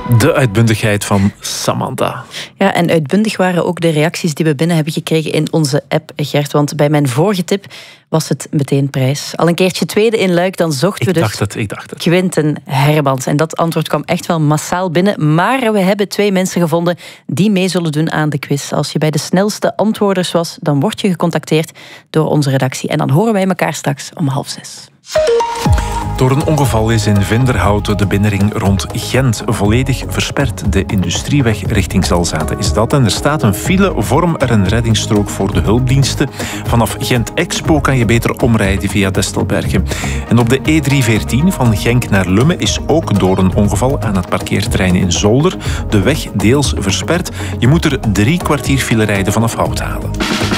De uitbundigheid van Samantha. Ja, en uitbundig waren ook de reacties die we binnen hebben gekregen in onze app, Gert. Want bij mijn vorige tip was het meteen prijs. Al een keertje tweede in Luik, dan zochten we Ik dacht het. Quinten Hermans. En dat antwoord kwam echt wel massaal binnen. Maar we hebben 2 mensen gevonden die mee zullen doen aan de quiz. Als je bij de snelste antwoorders was, dan word je gecontacteerd door onze redactie. En dan horen wij elkaar straks om 5:30. Door een ongeval is in Vinderhout de binnenring rond Gent volledig versperd. De industrieweg richting Zalzate is dat. En er staat een file, vorm er een reddingsstrook voor de hulpdiensten. Vanaf Gent Expo kan je beter omrijden via Destelbergen. En op de E314 van Genk naar Lumme is ook door een ongeval aan het parkeerterrein in Zolder de weg deels versperd. Je moet er 3 kwartier file rijden vanaf Houthalen.